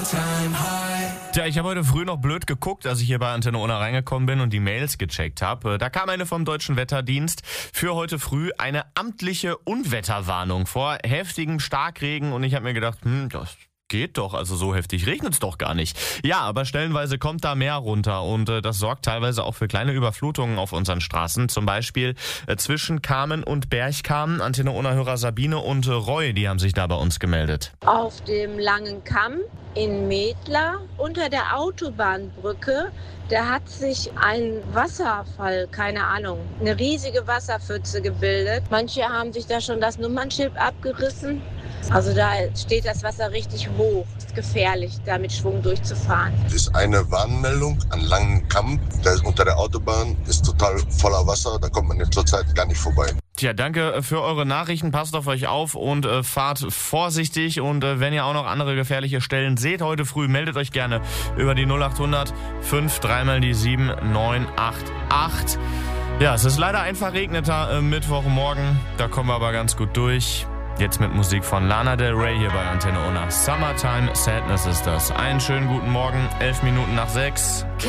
Tja, ich habe heute früh noch blöd geguckt, als ich hier bei Antenne Unna reingekommen bin und die Mails gecheckt habe. Da kam eine vom Deutschen Wetterdienst für heute früh eine amtliche Unwetterwarnung vor heftigem Starkregen und ich habe mir gedacht, das geht doch, also so heftig regnet es doch gar nicht. Ja, aber stellenweise kommt da mehr runter und das sorgt teilweise auch für kleine Überflutungen auf unseren Straßen. Zum Beispiel zwischen Kamen und Bergkamen. Antenne Unna-Hörer Sabine und Roy, die haben sich da bei uns gemeldet. Auf dem Langen Kamm in Medler unter der Autobahnbrücke, da hat sich ein Wasserfall, keine Ahnung, eine riesige Wasserpfütze gebildet. Manche haben sich da schon das Nummernschild abgerissen. Also da steht das Wasser richtig hoch. Ist gefährlich, da mit Schwung durchzufahren. Es ist eine Warnmeldung an Langen Kamm. Unter der Autobahn ist total voller Wasser. Da kommt man jetzt zurzeit gar nicht vorbei. Tja, danke für eure Nachrichten. Passt auf euch auf und fahrt vorsichtig. Und wenn ihr auch noch andere gefährliche Stellen seht heute früh, meldet euch gerne über die 0800 53 mal die 7988. Ja, es ist leider ein verregneter Mittwochmorgen. Da kommen wir aber ganz gut durch. Jetzt mit Musik von Lana Del Rey hier bei Antenne Unna. Summertime Sadness ist das. Einen schönen guten Morgen, 11 Minuten nach 6.